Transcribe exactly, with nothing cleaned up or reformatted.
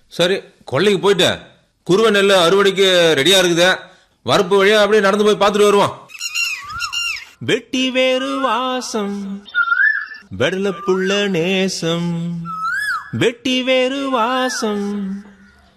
சரி, கொள்ளைக்கு போயிட்டு குருவை நெல் அறுவடைக்கு ரெடியா இருக்குது. வரப்பு வழியா அப்படியே நடந்து போய் பார்த்துட்டு வருவான். வெட்டி வேறு வாசம் வெடல புள்ள நேசம், வெட்டி வேறு வாசம்